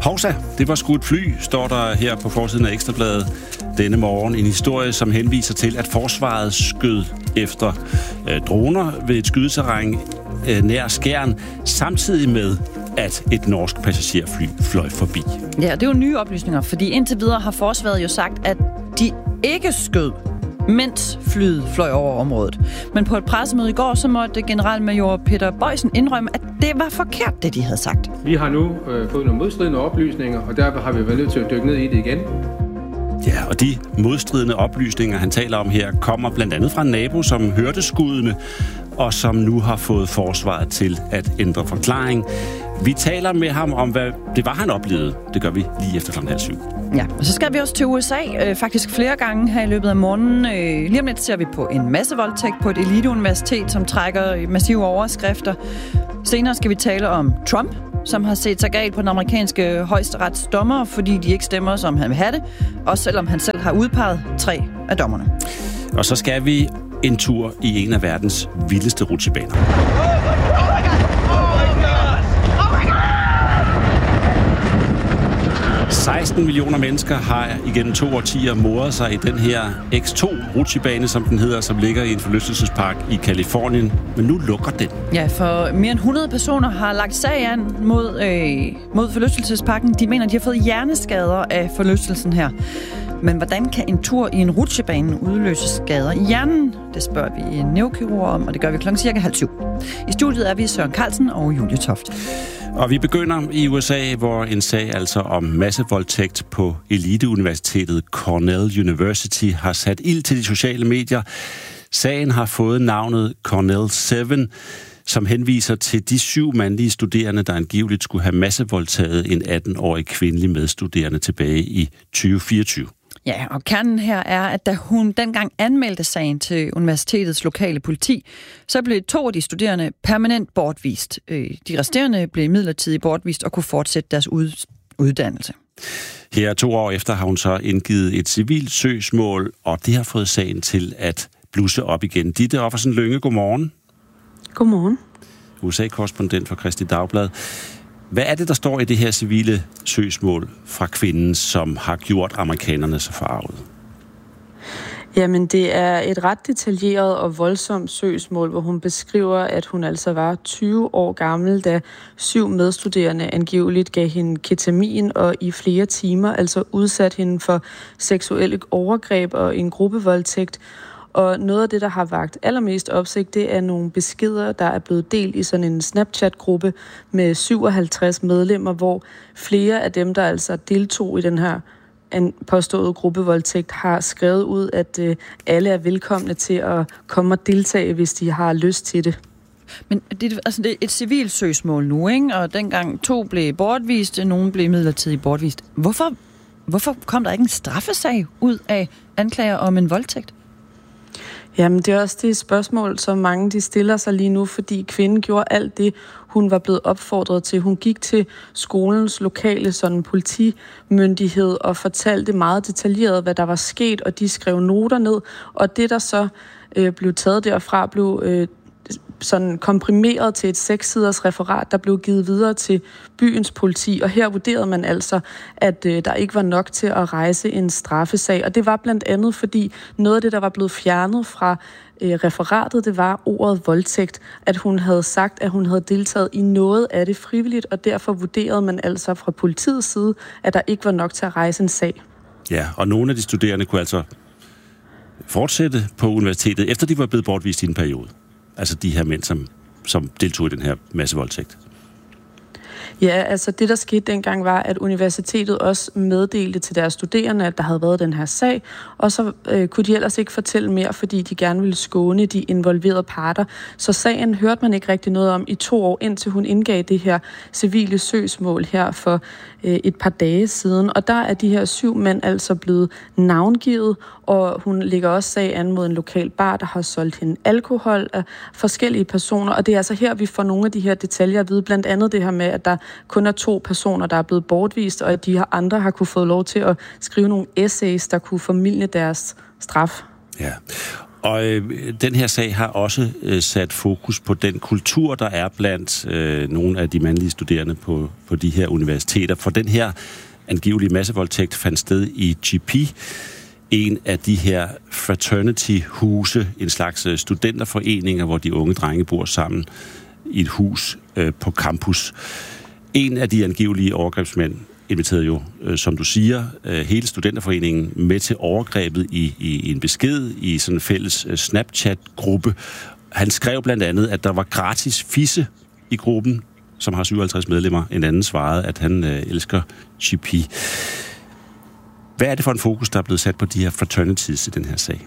Hovsa, det var sgu et fly, står der her på forsiden af Ekstrabladet denne morgen. En historie, som henviser til, at forsvaret skød efter droner ved et skydeterræn nær Skjern, samtidig med, at et norsk passagerfly fløj forbi. Ja, det er jo nye oplysninger, fordi indtil videre har forsvaret jo sagt, at de ikke skød, mens flyet fløj over området. Men på et pressemøde i går, så måtte generalmajor Peter Boysen indrømme, at det var forkert, det de havde sagt. Vi har nu fået nogle modstridende oplysninger, og derfor har vi været nødt til at dykke ned i det igen. Ja, og de modstridende oplysninger, han taler om her, kommer blandt andet fra en nabo, som hørte skuddene, og som nu har fået forsvaret til at ændre forklaring. Vi taler med ham om, hvad det var, han oplevede. Det gør vi lige efter 7:00. Ja, og så skal vi også til USA, faktisk flere gange her i løbet af morgenen. Lige om lidt ser vi på en massevoldtægt på et eliteuniversitet, som trækker massive overskrifter. Senere skal vi tale om Trump, som har set sig galt på den amerikanske højesterets dommer, fordi de ikke stemmer, som han vil have det, også selvom han selv har udpeget 3 af dommerne. Og så skal vi en tur i en af verdens vildeste rutsjebaner. 16 millioner mennesker har igennem 2 årtier moret sig i den her X2-rutsjebane, som den hedder, som ligger i en forlystelsespark i Californien. Men nu lukker den. Ja, for mere end 100 personer har lagt sag an mod forlystelsesparken. De mener, de har fået hjerneskader af forlystelsen her. Men hvordan kan en tur i en rutsjebane udløse skader i hjernen? Det spørger vi en neurokirurg om, og det gør vi klokken cirka 7:30. I studiet er vi Søren Carlsen og Julie Toft. Og vi begynder i USA, hvor en sag altså om massevoldtægt på eliteuniversitetet Cornell University har sat ild til de sociale medier. Sagen har fået navnet Cornell 7, som henviser til de 7 mandlige studerende, der angiveligt skulle have massevoldtaget en 18-årig kvindelig medstuderende tilbage i 2024. Ja, og kernen her er, at da hun dengang anmeldte sagen til universitetets lokale politi, så blev 2 af de studerende permanent bortvist. De resterende blev midlertidigt bortvist og kunne fortsætte deres uddannelse. Her 2 år efter har hun så indgivet et civilt søgsmål, og det har fået sagen til at blusse op igen. Ditte Offersen Lynge, godmorgen. Godmorgen. USA-korrespondent for Kristeligt Dagblad. Hvad er det, der står i det her civile søgsmål fra kvinden, som har gjort amerikanerne så forarvet? Jamen, det er et ret detaljeret og voldsomt søgsmål, hvor hun beskriver, at hun altså var 20 år gammel, da 7 medstuderende angiveligt gav hende ketamin og i flere timer altså udsat hende for seksuelle overgreb og en gruppevoldtægt. Og noget af det, der har vakt allermest opsigt, det er nogle beskeder, der er blevet delt i sådan en Snapchat-gruppe med 57 medlemmer, hvor flere af dem, der altså deltog i den her påståede gruppevoldtægt, har skrevet ud, at alle er velkomne til at komme og deltage, hvis de har lyst til det. Men det er et civilt søgsmål nu, ikke? Og dengang 2 blev bortvist, nogen blev midlertidigt bortvist. Hvorfor kom der ikke en straffesag ud af anklager om en voldtægt? Jamen, det er også det spørgsmål, som mange de stiller sig lige nu, fordi kvinden gjorde alt det, hun var blevet opfordret til. Hun gik til skolens lokale sådan, politimyndighed og fortalte meget detaljeret, hvad der var sket, og de skrev noter ned. Og det, der så blev taget derfra, blev sådan komprimeret til et 6-siders referat, der blev givet videre til byens politi, og her vurderede man altså, at der ikke var nok til at rejse en straffesag, og det var blandt andet, fordi noget af det, der var blevet fjernet fra referatet, det var ordet voldtægt, at hun havde sagt, at hun havde deltaget i noget af det frivilligt, og derfor vurderede man altså fra politiets side, at der ikke var nok til at rejse en sag. Ja, og nogle af de studerende kunne altså fortsætte på universitetet, efter de var blevet bortvist i en periode. Altså de her mænd, som deltog i den her massevoldtægt. Ja, altså det, der skete dengang, var, at universitetet også meddelte til deres studerende, at der havde været den her sag, og så kunne de ellers ikke fortælle mere, fordi de gerne ville skåne de involverede parter. Så sagen hørte man ikke rigtig noget om i 2 år, indtil hun indgav det her civile søgsmål her for et par dage siden. Og der er de her 7 mænd altså blevet navngivet, og hun lægger også sag an mod en lokal bar, der har solgt hende alkohol af forskellige personer. Og det er altså her, vi får nogle af de her detaljer at vide. Blandt andet det her med, at der kun er 2 personer, der er blevet bortvist, og at de her andre har kunne få lov til at skrive nogle essays, der kunne formildne deres straf. Ja, Og den her sag har også sat fokus på den kultur, der er blandt nogle af de mandlige studerende på de her universiteter. For den her angivelige massevoldtægt fandt sted i GP, en af de her fraternity-huse, en slags studenterforeninger, hvor de unge drenge bor sammen i et hus på campus. En af de angivelige overgrebsmænd inviterede jo, som du siger, hele studenterforeningen med til overgrebet i en besked i sådan en fælles Snapchat-gruppe. Han skrev blandt andet, at der var gratis fisse i gruppen, som har 57 medlemmer. En anden svarede, at han elsker GP. Hvad er det for en fokus, der er blevet sat på de her fraternities i den her sag?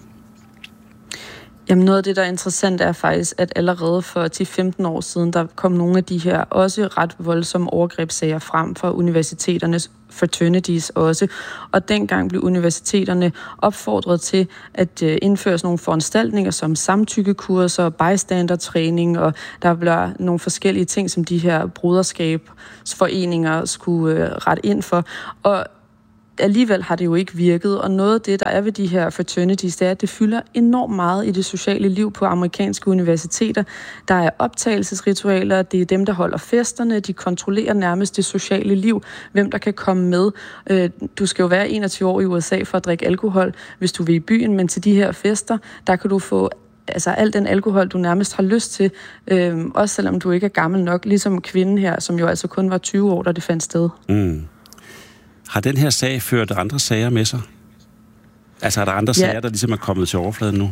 Jamen noget af det, der er interessant, er faktisk, at allerede for 10-15 år siden, der kom nogle af de her også ret voldsomme overgrebssager frem fra universiteternes fraternities også. Og dengang blev universiteterne opfordret til at indføre sådan nogle foranstaltninger som samtykkekurser, bystandertræning, og der blev nogle forskellige ting, som de her broderskabsforeninger skulle rette ind for. Og alligevel har det jo ikke virket, og noget af det, der er ved de her fraternities, det er, at det fylder enormt meget i det sociale liv på amerikanske universiteter. Der er optagelsesritualer, det er dem, der holder festerne, de kontrollerer nærmest det sociale liv, hvem der kan komme med. Du skal jo være 21 år i USA for at drikke alkohol, hvis du vil i byen, men til de her fester, der kan du få al den alkohol, du nærmest har lyst til, også selvom du ikke er gammel nok, ligesom kvinden her, som jo altså kun var 20 år, da det fandt sted. Mm. Har den her sag ført andre sager med sig? Altså er der andre sager, der ligesom er kommet til overfladen nu?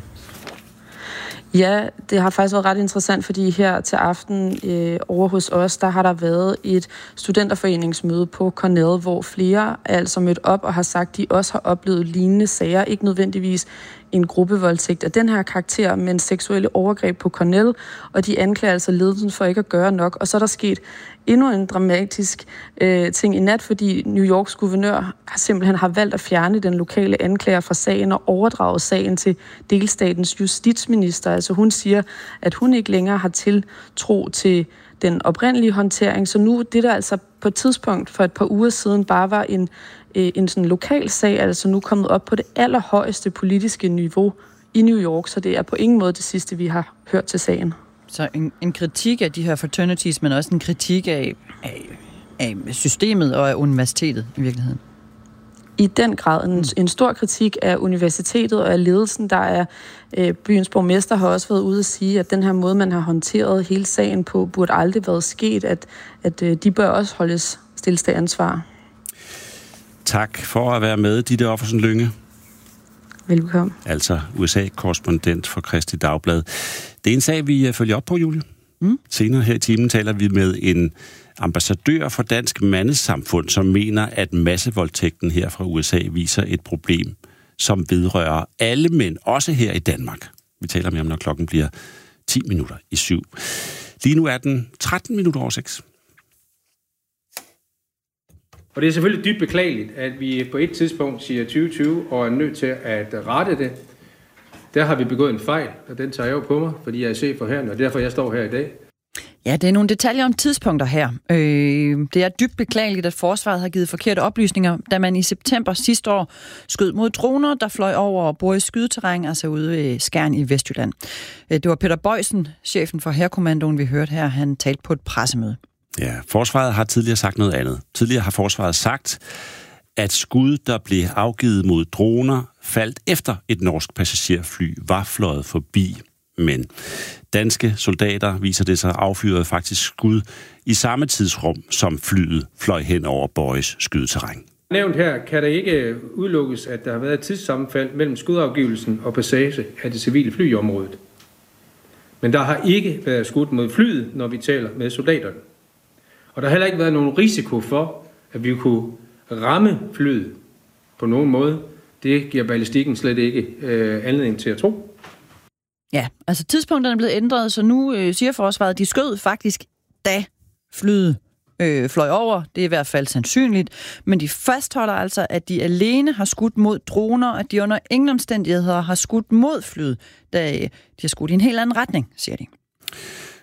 Ja, det har faktisk været ret interessant, fordi her til aften over hos os, der har der været et studenterforeningsmøde på Cornell, hvor flere er altså mødt op og har sagt, at de også har oplevet lignende sager. Ikke nødvendigvis en gruppevoldtægt af den her karakter, men seksuelle overgreb på Cornell, og de anklager altså ledelsen for ikke at gøre nok. Og så er der sket endnu en dramatisk ting i nat, fordi New Yorks guvernør simpelthen har valgt at fjerne den lokale anklager fra sagen og overdrage sagen til delstatens justitsminister. Altså hun siger, at hun ikke længere har tiltro til den oprindelige håndtering. Så nu det der altså på et tidspunkt for et par uger siden bare var en sådan lokal sag, altså nu kommet op på det allerhøjeste politiske niveau i New York, så det er på ingen måde det sidste, vi har hørt til sagen. Så en kritik af de her fraternities, men også en kritik af systemet og af universitetet i virkeligheden? I den grad en stor kritik af universitetet og af ledelsen. Der er byens borgmester har også været ude at sige, at den her måde, man har håndteret hele sagen på, burde aldrig været sket, at de bør også holdes stillet til ansvar. Tak for at være med, Ditte Offersen Lynge. Velkommen. Altså USA-korrespondent for Kristi Dagblad. Det er en sag, vi følger op på, Julie. Senere her i timen taler vi med en ambassadør for Dansk Mandesamfund, som mener, at massevoldtægten her fra USA viser et problem, som vedrører alle mænd, også her i Danmark. Vi taler mere om, når klokken bliver 7:10. Lige nu er den 6:13. Og det er selvfølgelig dybt beklageligt, at vi på et tidspunkt siger 2020 og er nødt til at rette det. Der har vi begået en fejl, og den tager jeg jo på mig, fordi jeg er chef for herren, og derfor jeg står her i dag. Ja, det er nogle detaljer om tidspunkter her. Det er dybt beklageligt, at forsvaret har givet forkerte oplysninger, da man i september sidste år skød mod droner, der fløj over Boris skydeterræn, altså ude ved Skjern i Vestjylland. Det var Peter Boysen, chefen for Hærkommandoen, vi hørte her. Han talte på et pressemøde. Ja, forsvaret har tidligere sagt noget andet. Tidligere har forsvaret sagt, at skud, der blev afgivet mod droner, faldt efter et norsk passagerfly var fløjet forbi. Men danske soldater, viser det sig, affyrede faktisk skud i samme tidsrum, som flyet fløj hen over Boris skydeterræn. Nævnt her kan der ikke udelukkes, at der har været et tidssammenfald mellem skudafgivelsen og passage af det civile fly i området. Men der har ikke været skudt mod flyet, når vi taler med soldaterne. Og der har heller ikke været nogen risiko for, at vi kunne ramme flyet på nogen måde. Det giver ballistikken slet ikke anledning til at tro. Ja, altså tidspunkterne er blevet ændret, så nu siger forsvaret, at de skød faktisk, da flyet fløj over. Det er i hvert fald sandsynligt. Men de fastholder altså, at de alene har skudt mod droner, at de under ingen omstændigheder har skudt mod flyet, da de har skudt i en helt anden retning, siger de.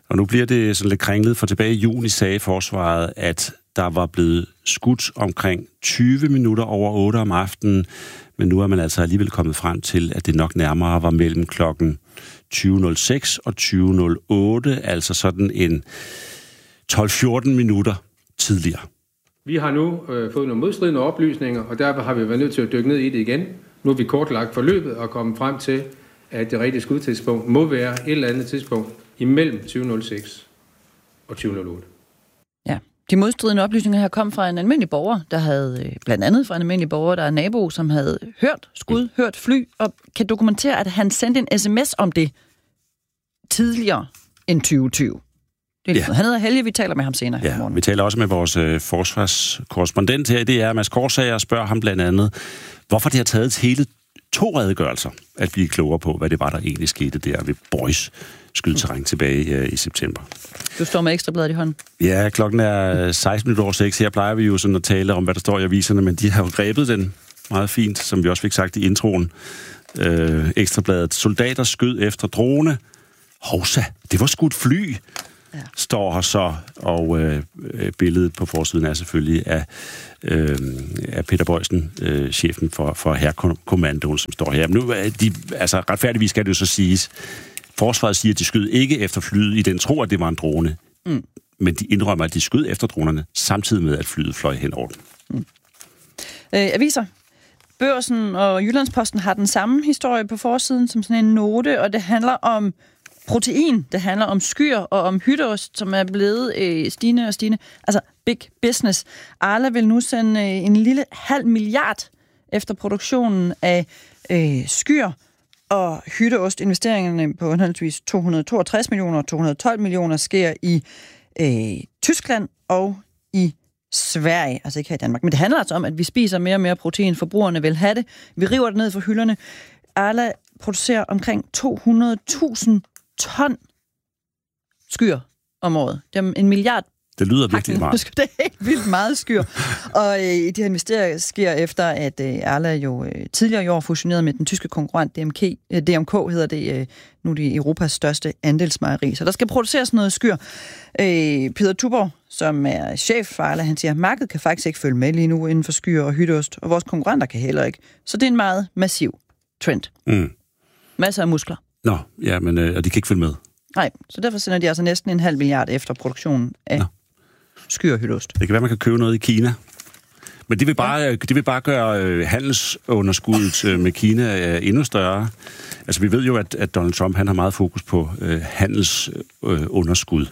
Og nu bliver det sådan lidt kringlet, for tilbage i juni sagde forsvaret, at der var blevet skudt omkring 20 minutter over 8 om aftenen, men nu er man altså alligevel kommet frem til, at det nok nærmere var mellem klokken 20.06 og 20.08, altså sådan en 12-14 minutter tidligere. Vi har nu fået nogle modstridende oplysninger, og derfor har vi været nødt til at dykke ned i det igen. Nu har vi kortlagt forløbet og kommet frem til, at det rigtige skudtidspunkt må være et eller andet tidspunkt imellem 20.06 og 20.08. Ja, de modstridende oplysninger her kom fra en almindelig borger, der havde, blandt andet fra en almindelig borger, der er nabo, som havde hørt skud, hørt fly, og kan dokumentere, at han sendte en sms om det tidligere end 2020. Det er Han hedder Helge, vi taler med ham senere her i morgen. Vi taler også med vores forsvarskorrespondent her. Det er Mads Korsager, og spørger ham blandt andet, hvorfor det har taget hele 2 redegørelser at blive klogere på, hvad det var, der egentlig skete der ved Boys skydeterræn tilbage i september. Du står med Ekstrabladet i hånden. Ja, klokken er 16:06. Her plejer vi jo sådan at tale om, hvad der står i aviserne, men de har jo grebet den meget fint, som vi også fik sagt i introen. Ekstrabladet. Soldater skød efter drone. Hovsa, det var skudt fly. Ja. Står her så, og billedet på forsiden er selvfølgelig af Peter Boysen, chefen for Hærkommandoen, som står her. Men nu retfærdigvis skal det jo så siges, forsvaret siger, at de skød ikke efter flyet i den tro, at det var en drone. Men de indrømmer, at de skød efter dronerne, samtidig med, at flyet fløj hen over den. Aviser. Børsen og Jyllandsposten har den samme historie på forsiden som sådan en note, og det handler om protein, det handler om skyer og om hytteost, som er blevet stigende og stigende. Altså big business. Arla vil nu sende en lille 0,5 milliard efter produktionen af skyer og hytteost. Investeringerne på henholdsvis 262 millioner og 212 millioner sker i Tyskland og i Sverige, altså ikke her i Danmark. Men det handler altså om, at vi spiser mere og mere protein. Forbrugerne vil have det. Vi river det ned fra hylderne. Arla producerer omkring 200.000 ton skyer om året. Det er 1 milliard. Det lyder virkelig meget. Det er helt vildt meget skyer. Og de her investeringer sker efter, at Arla jo tidligere i år fusionerede med den tyske konkurrent DMK hedder det nu er det Europas største andelsmejeri. Så der skal produceres noget skyer. Peter Tuborg, som er chef for Arla, han siger, at markedet kan faktisk ikke følge med lige nu inden for skyer og hytteost, og vores konkurrenter kan heller ikke. Så det er en meget massiv trend. Masser af muskler. Nå, ja, men og de kan ikke følge med. Nej, så derfor sender de altså næsten 0,5 milliard efter produktionen af skyer og hytteost. Det kan være, man kan købe noget i Kina. Men det vil bare gøre handelsunderskuddet med Kina endnu større. Altså, vi ved jo, at Donald Trump han har meget fokus på handelsunderskud.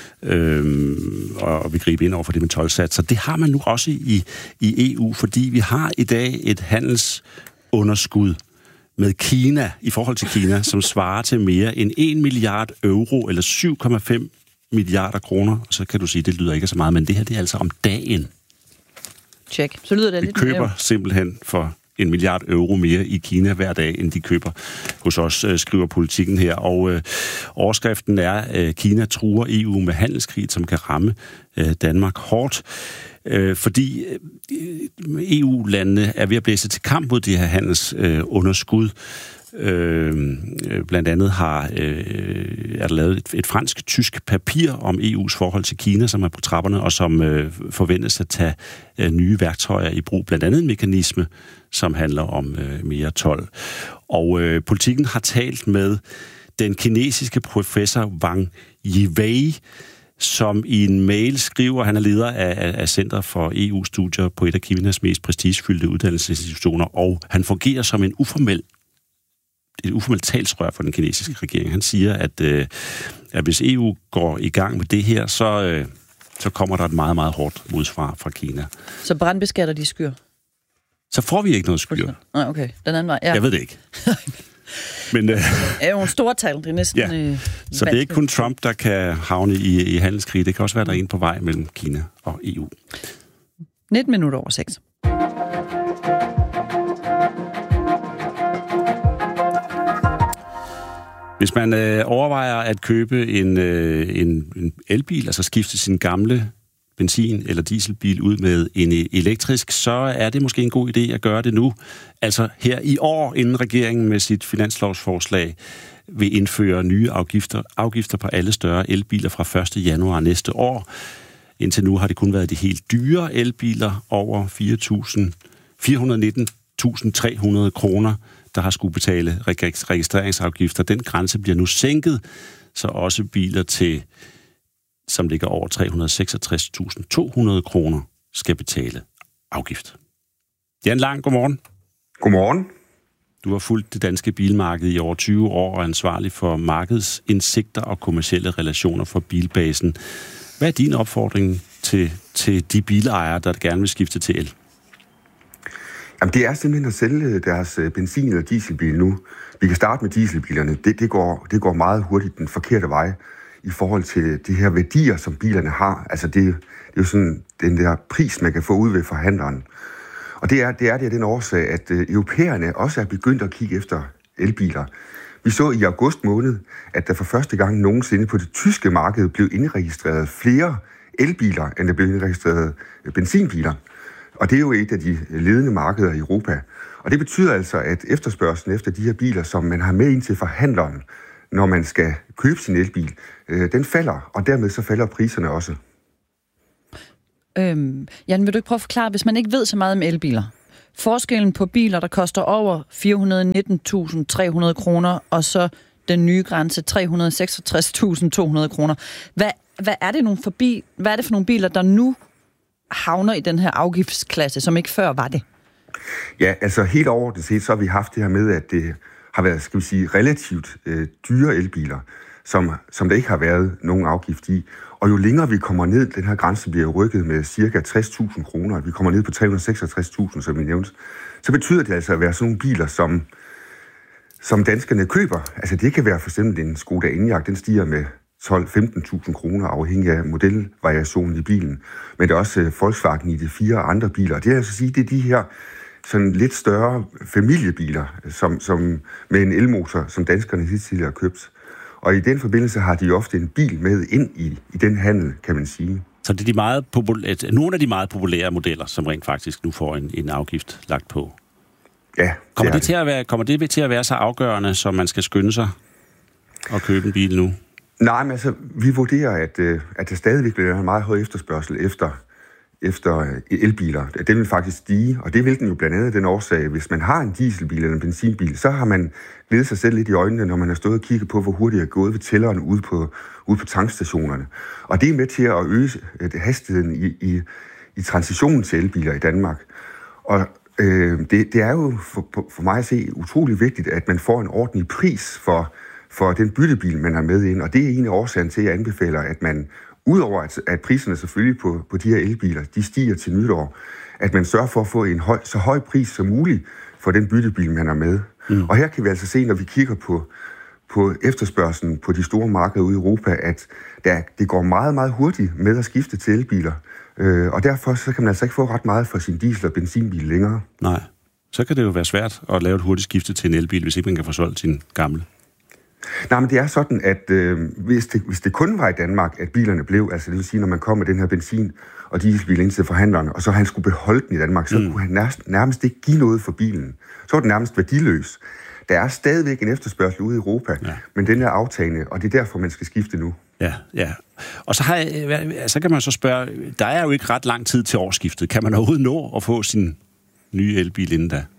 Og vi griber ind over for det med toldsatser. Det har man nu også i EU, fordi vi har i dag et handelsunderskud med Kina, i forhold til Kina, som svarer til mere end 1 milliard euro, eller 7,5 milliarder kroner. Så kan du sige, det lyder ikke så meget, men det her, det er altså om dagen. Tjek. Så lyder det lidt mere. Vi køber simpelthen for 1 milliard euro mere i Kina hver dag, end de køber hos os, skriver Politikken her. Og overskriften er, at Kina truer EU med handelskrig, som kan ramme Danmark hårdt. Fordi EU-landene er ved at blæse til kamp mod de her handelsunderskud. Blandt andet er der lavet et fransk-tysk papir om EU's forhold til Kina, som er på trapperne, og som forventes at tage nye værktøjer i brug. Blandt andet en mekanisme, som handler om mere told. Og Politikken har talt med den kinesiske professor Wang Yiwei, som i en mail skriver, han er leder af Center for EU-studier på et af Kinas mest prestigefyldte uddannelsesinstitutioner, og han fungerer som et uformelt talsrør for den kinesiske regering. Han siger, at hvis EU går i gang med det her, så kommer der et meget, meget hårdt modsvar fra Kina. Så brandbeskatter de skyer? Så får vi ikke noget skyer. Nej, okay. Den anden vej, ja. Jeg ved det ikke. Men, det er jo en stor tal, det er næsten... Ja. Så det er ikke kun Trump, der kan havne i handelskrig. Det kan også være, der er en på vej mellem Kina og EU. 19 minutter over 6. Hvis man overvejer at købe en elbil, altså skifte sin gamle benzin- eller dieselbil ud med en elektrisk, så er det måske en god idé at gøre det nu. Altså her i år, inden regeringen med sit finanslovsforslag vil indføre nye afgifter på alle større elbiler fra 1. januar næste år. Indtil nu har det kun været de helt dyre elbiler over 419.300 kroner, der har skulle betale registreringsafgifter. Den grænse bliver nu sænket, så også biler som ligger over 366.200 kroner, skal betale afgift. Jan Lang, godmorgen. Godmorgen. Du har fulgt det danske bilmarked i over 20 år og er ansvarlig for markedsindsigter og kommercielle relationer for bilbasen. Hvad er din opfordring til de bilejere, der gerne vil skifte til el? Jamen, det er simpelthen at sælge deres benzin- eller dieselbil nu. Vi kan starte med dieselbilerne. Det går meget hurtigt den forkerte vej i forhold til de her værdier, som bilerne har. Altså, det er jo sådan den der pris, man kan få ud ved forhandleren. Og det er den årsag, at europæerne også er begyndt at kigge efter elbiler. Vi så i august måned, at der for første gang nogensinde på det tyske marked blev indregistreret flere elbiler, end der blev indregistreret benzinbiler. Og det er jo et af de ledende markeder i Europa. Og det betyder altså, at efterspørgslen efter de her biler, som man har med ind til forhandleren, når man skal købe sin elbil, den falder, og dermed så falder priserne også. Jan, vil du ikke prøve at forklare, hvis man ikke ved så meget om elbiler? Forskellen på biler, der koster over 419.300 kroner, og så den nye grænse 366.200 kroner. Hvad er det for nogle biler, der nu havner i den her afgiftsklasse, som ikke før var det? Ja, altså helt overordnet set, så har vi haft det her med, at det har været, skal vi sige, relativt dyre elbiler, som der ikke har været nogen afgift i. Og jo længere vi kommer ned, den her grænse bliver rykket med cirka 60.000 kroner, vi kommer ned på 366.000, som vi nævnte, så betyder det altså at være sådan nogle biler, som danskerne køber. Altså det kan være for eksempel en Skoda Enyaq, den stiger med 12-15.000 kroner, afhængig af modelvariationen i bilen. Men det er også Volkswagen i de 4 andre biler. Det er altså at sige, det er de her sådan lidt større familiebiler, som med en elmotor, som danskerne hidtil har købt. Og i den forbindelse har de ofte en bil med ind i den handel, kan man sige. Så det er nogle af de meget populære modeller, som rent faktisk nu får en afgift lagt på. Ja. Kommer det til at være så afgørende, som man skal skynde sig at købe en bil nu? Nej, men altså, vi vurderer, at der stadigvæk bliver en meget høj efterspørgsel efter elbiler. Den vil faktisk stige, og det vil den jo blandt andet den årsag. Hvis man har en dieselbil eller en benzinbil, så har man glædet sig selv lidt i øjnene, når man har stået og kigget på, hvor hurtigt det er gået ved tælleren ude på tankstationerne. Og det er med til at øge hastigheden i transitionen til elbiler i Danmark. Og det er jo for mig at se utrolig vigtigt, at man får en ordentlig pris for den byttebil, man har med ind. Og det er en af årsagen til, at jeg anbefaler, at man udover at priserne selvfølgelig på de her elbiler, de stiger til nytår, at man sørger for at få en så høj pris som muligt for den byttebil, man har med. Og her kan vi altså se, når vi kigger på efterspørgselen på de store markeder ude i Europa, at det går meget, meget hurtigt med at skifte til elbiler. Og derfor så kan man altså ikke få ret meget for sin diesel- og benzinbil længere. Nej, så kan det jo være svært at lave et hurtigt skifte til en elbil, hvis ikke man kan få solgt sin gamle. Nej, men det er sådan, at hvis det kun var i Danmark, at bilerne blev, altså det vil sige, når man kom med den her benzin- og dieselbil ind til forhandlerne, og så han skulle beholde den i Danmark, så kunne han nærmest ikke give noget for bilen. Så var den nærmest værdiløs. Der er stadigvæk en efterspørgsel ude i Europa, men den er aftagende, og det er derfor, man skal skifte nu. Ja. Og så kan man så spørge, der er jo ikke ret lang tid til årsskiftet. Kan man overhovedet nå at få sin nye elbil inden da?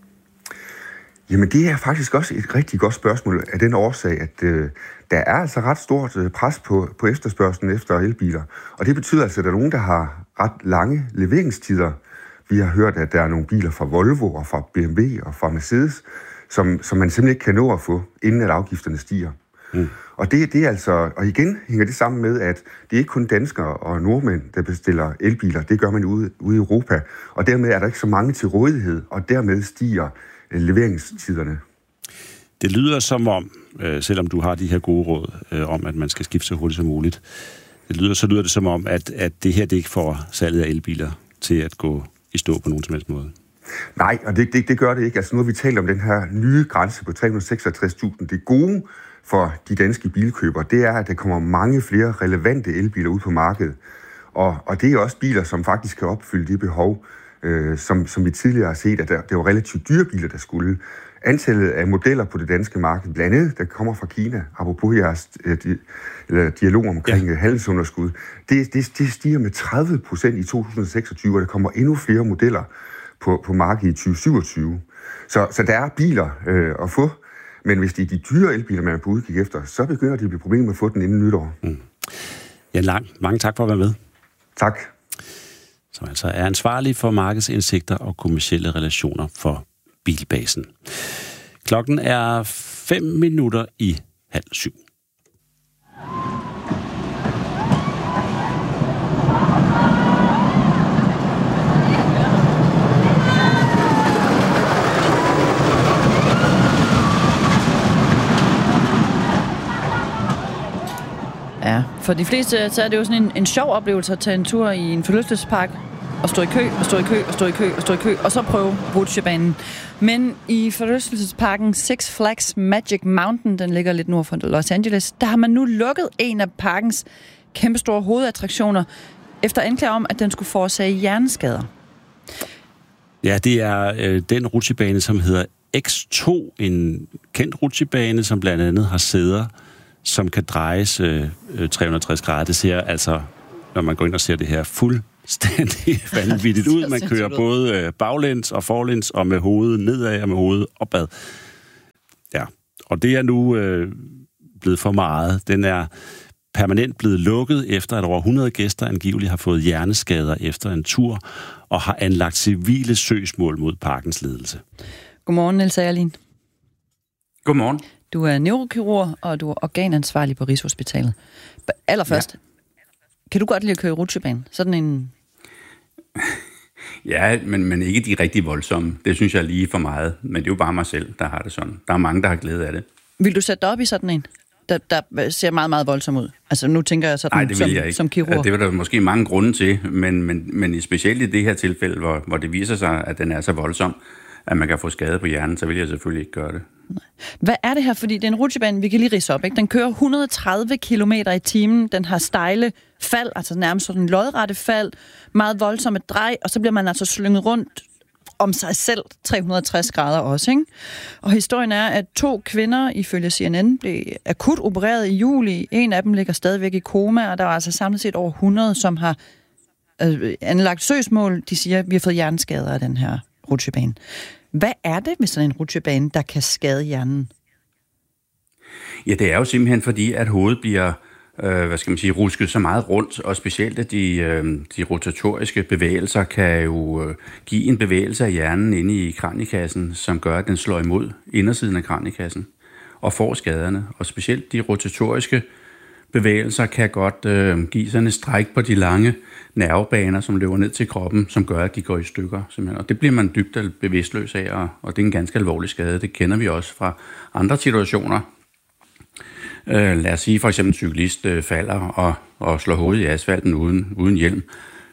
Jamen, det er faktisk også et rigtig godt spørgsmål af den årsag, at der er altså ret stort pres på efterspørgslen efter elbiler. Og det betyder altså, at der er nogen, der har ret lange leveringstider. Vi har hørt, at der er nogle biler fra Volvo og fra BMW og fra Mercedes, som man simpelthen ikke kan nå at få, inden at afgifterne stiger. Og det er altså, og igen hænger det sammen med, at det er ikke kun danskere og nordmænd, der bestiller elbiler. Det gør man ude i Europa. Og dermed er der ikke så mange til rådighed, og dermed stiger leveringstiderne. Det lyder som om, selvom du har de her gode råd om, at man skal skifte så hurtigt som muligt, så lyder det som om, at det her det ikke får salget af elbiler til at gå i stå på nogen som helst måde. Nej, og det gør det ikke. Altså nu har vi talt om den her nye grænse på 366.000. Det gode for de danske bilkøbere, det er, at der kommer mange flere relevante elbiler ud på markedet. Og det er også biler, som faktisk kan opfylde de behov, som vi tidligere har set, at det var relativt dyre biler, der skulle Antallet af modeller på det danske marked, blandt andet, der kommer fra Kina, apropos jeres dialog omkring handelsunderskud, det stiger med 30% i 2026, og der kommer endnu flere modeller på markedet i 2027. Så der er biler at få, men hvis det er de dyre elbiler, man er på udkig efter, så begynder det at blive problemer med at få den inden nytår. Jan Lang, mange tak for at være med. Tak. Som altså er ansvarlig for markedsindsigter og kommercielle relationer for Bilbasen. Klokken er 6:05. Ja, for de fleste så er det jo sådan en sjov oplevelse at tage en tur i en forlystelsespark og stå i kø, og så prøve rutsjebanen. Men i forlystelsesparken Six Flags Magic Mountain, den ligger lidt nord for Los Angeles, der har man nu lukket en af parkens kæmpestore hovedattraktioner, efter anklage om, at den skulle forårsage hjerneskader. Ja, det er den rutsjebane, som hedder X2, en kendt rutsjebane, som blandt andet har sæder, som kan drejes 360 grader. Det ser altså, når man går ind og ser det her, fuldstændig vanvittigt ud. Man kører både baglæns og forlæns, og med hovedet nedad og med hovedet opad. Ja, og det er nu blevet for meget. Den er permanent blevet lukket, efter at over 100 gæster angiveligt har fået hjerneskader efter en tur, og har anlagt civile søgsmål mod parkens ledelse. Godmorgen, Niels Agerlin. Godmorgen. Du er neurokirurg, og du er organansvarlig på Rigshospitalet. Allerførst, kan du godt lide at køre rutsjebane? Sådan en... Ja, men ikke de rigtig voldsomme. Det synes jeg er lige for meget. Men det er jo bare mig selv, der har det sådan. Der er mange, der har glæde af det. Vil du sætte dig op i sådan en, der ser meget, meget voldsom ud? Altså nu tænker jeg sådan. Nej, det vil jeg ikke. Som kirurg. Ja, det vil der måske mange grunde til, men specielt i det her tilfælde, hvor det viser sig, at den er så voldsom, at man kan få skade på hjernen, så vil jeg selvfølgelig ikke gøre det. Hvad er det her? Fordi det er en rutsjebane, vi kan lige ridse op, ikke? Den kører 130 km i timen, den har stejle fald, altså nærmest sådan en lodrette fald, meget voldsomme drej, og så bliver man altså slynget rundt om sig selv 360 grader også, ikke? Og historien er, at 2 kvinder, ifølge CNN, blev akut opereret i juli. En af dem ligger stadigvæk i koma, og der var altså samlet set over 100, som har anlagt søgsmål. De siger, at vi har fået hjerneskader af den her rutsjebane. Hvad er det med sådan en rutsjebane, der kan skade hjernen? Ja, det er jo simpelthen fordi, at hovedet bliver rusket så meget rundt, og specielt at de rotatoriske bevægelser kan jo give en bevægelse af hjernen inde i kraniekassen, som gør, at den slår imod indersiden af kraniekassen og får skaderne. Og specielt de rotatoriske bevægelser kan godt give sådan et stræk på de lange nervebaner, som løber ned til kroppen, som gør, at de går i stykker. Simpelthen. Og det bliver man dybt bevidstløs af, og det er en ganske alvorlig skade. Det kender vi også fra andre situationer. Lad os sige, for eksempel en cyklist falder og slår hovedet i asfalten uden hjelm.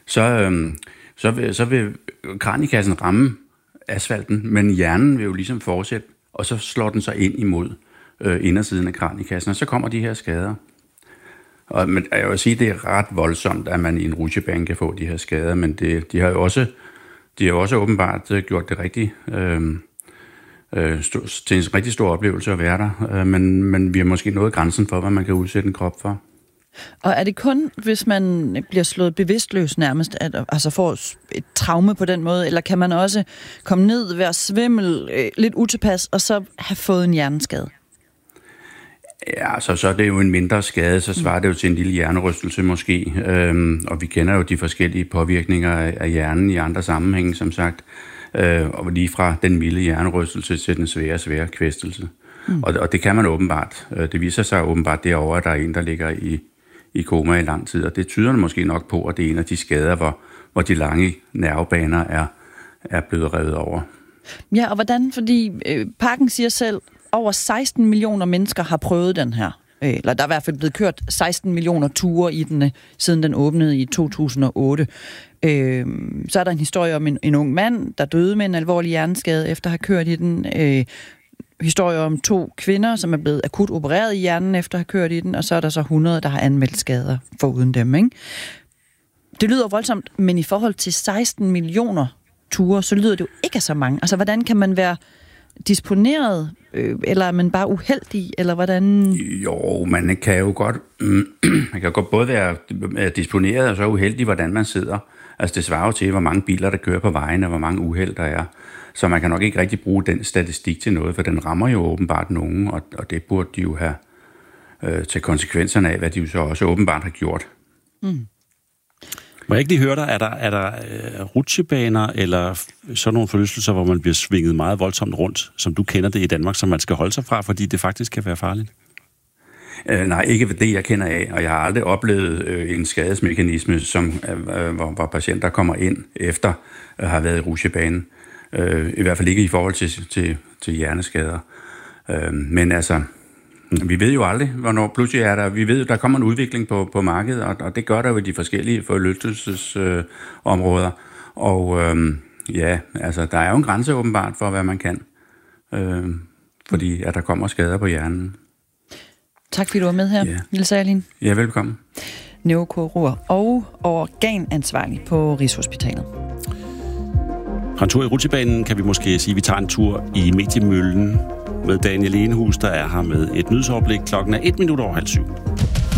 Så vil kraniekassen ramme asfalten, men hjernen vil jo ligesom fortsætte, og så slår den sig ind imod indersiden af kraniekassen, og så kommer de her skader. Men jeg vil sige, at det er ret voldsomt, at man i en rutsjebane kan få de her skader, men de har jo også åbenbart gjort det rigtig til en rigtig stor oplevelse at være der, men vi har måske nået grænsen for, hvad man kan udsætte en krop for. Og er det kun, hvis man bliver slået bevidstløs nærmest, altså får et traume på den måde, eller kan man også komme ned, være svimmel, lidt utilpas, og så have fået en hjerneskade? Ja, så er det jo en mindre skade, så svarer det jo til en lille hjernerystelse måske, og vi kender jo de forskellige påvirkninger af hjernen i andre sammenhænge, som sagt, og lige fra den milde hjernerystelse til den svære kvæstelse. Og det kan man åbenbart. Det viser sig åbenbart derovre, at der er en, der ligger i koma i lang tid, og det tyder måske nok på, at det er en af de skader, hvor de lange nervebaner er blevet revet over. Ja, og hvordan? Fordi parken siger selv, over 16 millioner mennesker har prøvet den her. Eller der er i hvert fald blevet kørt 16 millioner ture i den, siden den åbnede i 2008. Så er der en historie om en ung mand, der døde med en alvorlig hjerneskade efter at have kørt i den. Historie om 2 kvinder, som er blevet akut opereret i hjernen efter at have kørt i den. Og så er der så 100, der har anmeldt skader foruden dem, ikke? Det lyder voldsomt, men i forhold til 16 millioner ture, så lyder det jo ikke så mange. Altså, hvordan kan man være disponeret, eller er man bare uheldig, eller hvordan? Jo, man kan jo godt, man kan godt både være disponeret og så uheldig, hvordan man sidder. Altså det svarer jo til, hvor mange biler, der kører på vejen, og hvor mange uheld der er. Så man kan nok ikke rigtig bruge den statistik til noget, for den rammer jo åbenbart nogen, og det burde de jo have til konsekvenserne af, hvad de jo så også åbenbart har gjort. Må jeg ikke lige høre dig, er der rutsjebaner eller sådan nogle forlystelser, hvor man bliver svinget meget voldsomt rundt, som du kender det i Danmark, som man skal holde sig fra, fordi det faktisk kan være farligt? Nej, ikke det, jeg kender af, og jeg har aldrig oplevet en skadesmekanisme, hvor patienter kommer ind efter at have været i rutsjebanen. I hvert fald ikke i forhold til hjerneskader. Men altså, vi ved jo aldrig, hvornår pludselig er der. Vi ved jo, der kommer en udvikling på markedet, og det gør der jo i de forskellige forlystelsesområder. Og ja, altså, der er jo en grænse åbenbart for, hvad man kan. Fordi at der kommer skader på hjernen. Tak fordi du var med her, Niels Erlin. Ja, velkommen. Neurokirurg og organansvarlig på Rigshospitalet. Fra en tur i rutsjebanen kan vi måske sige, at vi tager en tur i mediemøllen med Daniel Enehus, der er her med et nyhedsoverblik. Klokken er 7:01.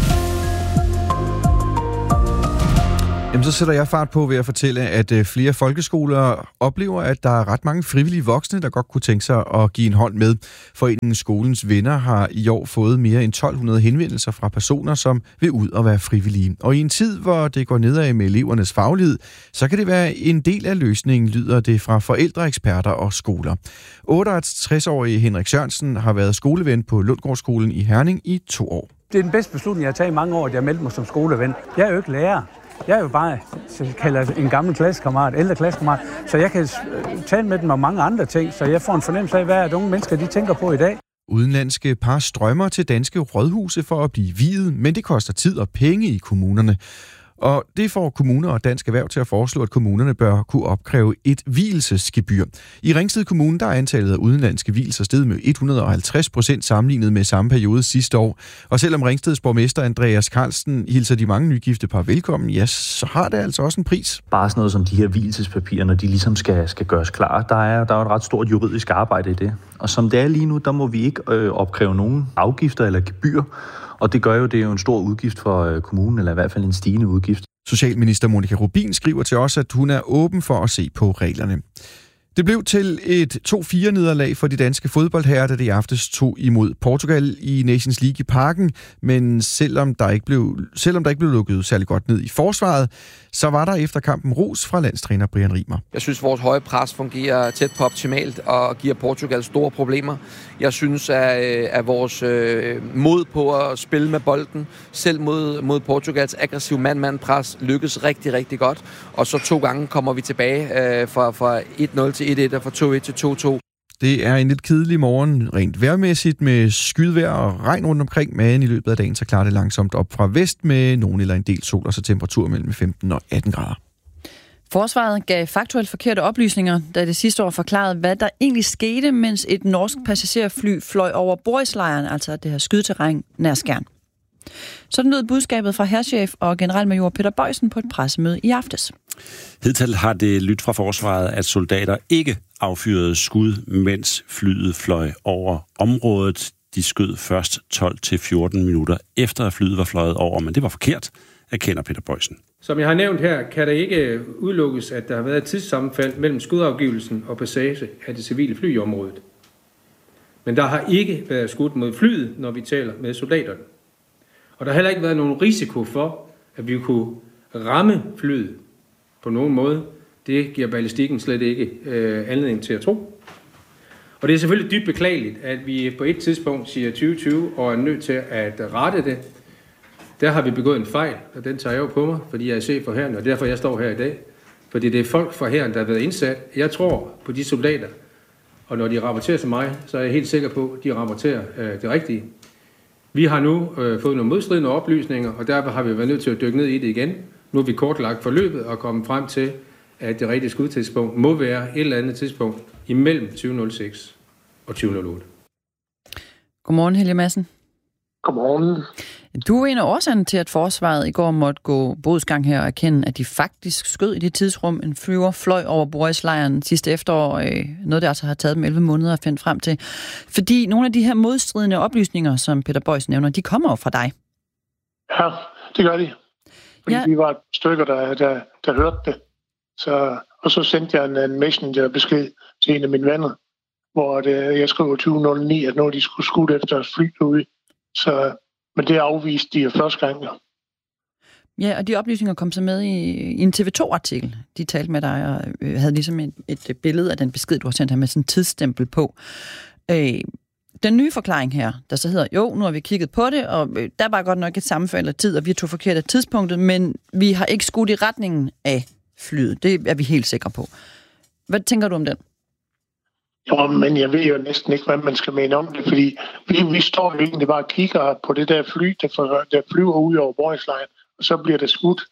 Jamen, så sætter jeg fart på ved at fortælle, at flere folkeskoler oplever, at der er ret mange frivillige voksne, der godt kunne tænke sig at give en hånd med. Foreningen Skolens Venner har i år fået mere end 1200 henvendelser fra personer, som vil ud og være frivillige. Og i en tid, hvor det går nedad med elevernes faglighed, så kan det være en del af løsningen, lyder det fra forældre, eksperter og skoler. 68-årige Henrik Sørensen har været skoleven på Lundgårdsskolen i Herning i 2 år. Det er den bedste beslutning, jeg har taget i mange år, at jeg meldte mig som skoleven. Jeg er jo ikke lærer. Jeg er jo bare, så kalder en gammel klassekammerat, ældre klassekammerat, så jeg kan tale med dem om mange andre ting, så jeg får en fornemmelse af, hvad unge mennesker de tænker på i dag. Udenlandske par strømmer til danske rådhuse for at blive viet, men det koster tid og penge i kommunerne. Og det får kommuner og Dansk Erhverv til at foreslå, at kommunerne bør kunne opkræve et vielsesgebyr. I Ringsted Kommune der er antallet af udenlandske vielser steget med 150% sammenlignet med samme periode sidste år. Og selvom Ringsteds borgmester Andreas Carlsen hilser de mange nygifte par velkommen, ja, så har det altså også en pris. Bare sådan noget som de her vielsespapirer, når de ligesom skal gøres klar, der er jo et ret stort juridisk arbejde i det. Og som det er lige nu, der må vi ikke opkræve nogen afgifter eller gebyr. Og det gør jo, det er jo en stor udgift for kommunen, eller i hvert fald en stigende udgift. Socialminister Monica Rubin skriver til os, at hun er åben for at se på reglerne. Det blev til et 2-4-nederlag for de danske fodboldherrer, da de i aftes tog imod Portugal i Nations League i Parken. Men selvom der ikke blev lukket særlig godt ned i forsvaret, så var der efter kampen ros fra landstræner Brian Riemer. Jeg synes, vores høje pres fungerer tæt på optimalt og giver Portugal store problemer. Jeg synes, at vores mod på at spille med bolden, selv mod Portugals aggressiv mand-mand-pres, lykkes rigtig, rigtig godt. Og så 2 gange kommer vi tilbage fra 1-0 til 1-1 og fra 2-1 til 2-2. Det er en lidt kedelig morgen rent vejrmæssigt med skydvejr og regn rundt omkring, men i løbet af dagen så klarer det langsomt op fra vest med nogen eller en del sol og så temperatur mellem 15 og 18 grader. Forsvaret gav faktuelt forkerte oplysninger, da det sidste år forklarede, hvad der egentlig skete, mens et norsk passagerfly fløj over Borislejren, altså det her skydeterræn nær Skjern. Sådan lød budskabet fra hærchef og generalmajor Peter Bøjsen på et pressemøde i aftes. Hidtil har det lyttet fra forsvaret, at soldater ikke affyrede skud, mens flyet fløj over området. De skød først 12-14 minutter efter, at flyet var fløjet over, men det var forkert, erkender Peter Bøjsen. Som jeg har nævnt her, kan det ikke udelukkes, at der har været et tidssammenfald mellem skudafgivelsen og passage af det civile fly i området. Men der har ikke været skudt mod flyet, når vi taler med soldaterne. Og der har heller ikke været nogen risiko for, at vi kunne ramme flyet på nogen måde. Det giver ballistikken slet ikke anledning til at tro. Og det er selvfølgelig dybt beklageligt, at vi på et tidspunkt siger 2020 og er nødt til at rette det. Der har vi begået en fejl, og den tager jeg jo på mig, fordi jeg er chef for hæren, og derfor jeg står her i dag. Fordi det er folk fra hæren, der har været indsat. Jeg tror på de soldater, og når de rapporterer til mig, så er jeg helt sikker på, at de rapporterer det rigtige. Vi har nu fået nogle modstridende oplysninger, og derfor har vi været nødt til at dykke ned i det igen. Nu har vi kortlagt forløbet og kommet frem til, at det rigtige skudtidspunkt må være et eller andet tidspunkt imellem 2006 og 2008. Godmorgen, Helge Madsen. Godmorgen. Du er en af årsagerne til, at forsvaret i går måtte gå bodsgang her og erkende, at de faktisk skød i det tidsrum. En flyver fløj over Borislejren sidste efterår. Noget, der altså har taget dem 11 måneder at finde frem til. Fordi nogle af de her modstridende oplysninger, som Peter Boys nævner, de kommer jo fra dig. Ja, det gør de. Fordi vi var et stykker, der hørte det. Og så sendte jeg en messengerbesked til en af mine venner, hvor jeg skrev 2009, at når de skulle skudt efter deres fly derude. Men det afviste de første gang. Ja, og de oplysninger kom så med i en TV2-artikel. De talte med dig og havde ligesom et billede af den besked, du har sendt her med sådan en tidsstempel på. Den nye forklaring her, der så hedder, jo, nu har vi kigget på det, og der var godt nok et sammenfald af tid, og vi tog forkert af tidspunktet, men vi har ikke skudt i retningen af flyet. Det er vi helt sikre på. Hvad tænker du om den? Jo, men jeg ved jo næsten ikke, hvad man skal mene om det, fordi vi står jo egentlig bare og kigger på det der fly, der flyver ud over Borislejren, og så bliver det skudt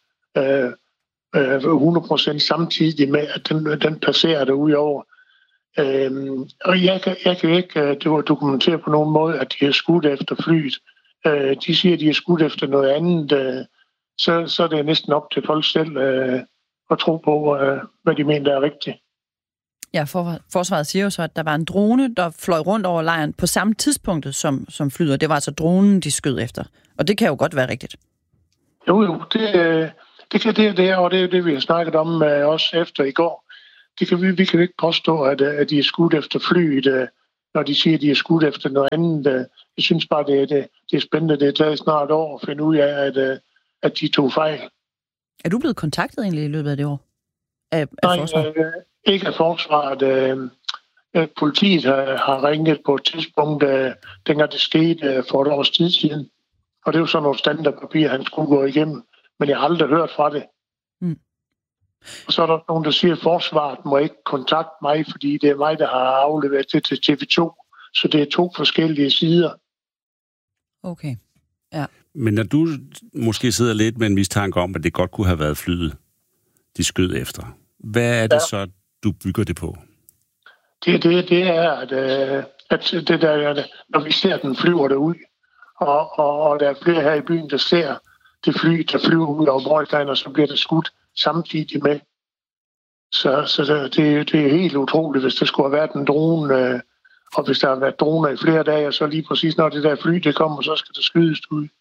100% samtidig med, at den passerer derude over. Og jeg kan ikke dokumentere på nogen måde, at de har skudt efter flyet. De siger, at de har skudt efter noget andet. Så er det næsten op til folk selv at tro på, hvad de mener, der er rigtigt. Ja, forsvaret siger jo så, at der var en drone, der fløj rundt over lejren på samme tidspunkt som flyet. Det var altså dronen, de skød efter. Og det kan jo godt være rigtigt. Jo, det kan det, og det er det, vi har snakket om også efter i går. Vi kan ikke påstå, at de er skudt efter flyet, når de siger, at de er skudt efter noget andet. Jeg synes bare, det er spændende. Det er taget snart et år at finde ud af, at de tog fejl. Er du blevet kontaktet egentlig i løbet af det år? Af forsvaret? Ikke af forsvaret. Politiet har ringet på et tidspunkt, dengang det skete for et års tid siden. Og det er jo sådan nogle standardpapirer, han skulle gå igennem. Men jeg har aldrig hørt fra det. Mm. Og så er der nogen, der siger, at forsvaret må ikke kontakte mig, fordi det er mig, der har afleveret det til TV2. Så det er 2 forskellige sider. Okay, ja. Men når du måske sidder lidt med en mistanke om, at det godt kunne have været flyet, de skød efter, hvad er det så, du bygger det på? Det er, at det der, når vi ser, den flyver derud, og der er flere her i byen, der ser det fly, der flyver ud over Borislejren, og så bliver det skudt samtidig med. Så det er helt utroligt, hvis der skulle have været en drone, og hvis der har været droner i flere dage, og så lige præcis når det der fly, det kommer, så skal det skydes ud.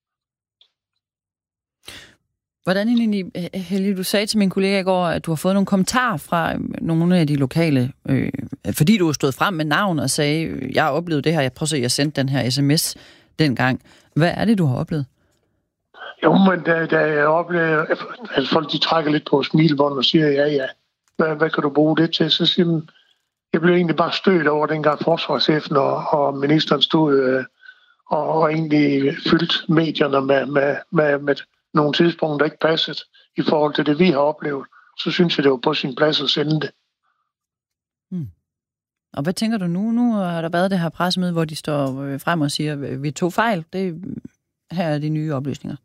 Hvordan egentlig, Helge, du sagde til min kollega i går, at du har fået nogle kommentarer fra nogle af de lokale, fordi du stod frem med navn og sagde, jeg har oplevet det her, jeg prøver at se, jeg sendte den her sms dengang. Hvad er det, du har oplevet? Jo, men da jeg oplever, at folk de trækker lidt på smilebånd og siger, ja, hvad kan du bruge det til? Så siger man, jeg blev egentlig bare stødt over dengang forsvarschefen og ministeren stod og egentlig fyldt medierne med nogle tidspunkter, der ikke passede i forhold til det, vi har oplevet. Så synes jeg, det var på sin plads at sende det. Og hvad tænker du nu? Nu har der været det her pressemøde, hvor de står frem og siger, vi tog fejl. Her er de nye oplysninger.